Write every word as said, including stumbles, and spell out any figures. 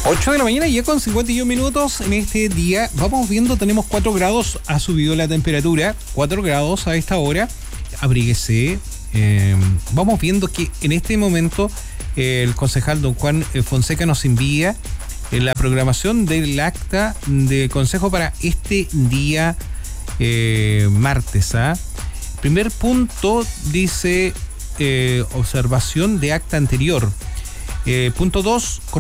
ocho de la mañana, ya con cincuenta y un minutos en este día. Vamos viendo, tenemos cuatro grados, ha subido la temperatura, cuatro grados a esta hora. Abríguese. Eh, vamos viendo que en este momento eh, el concejal don Juan Fonseca nos envía eh, la programación del acta de consejo para este día eh, martes. ¿ah? Primer punto dice eh, observación de acta anterior. Eh, punto dos,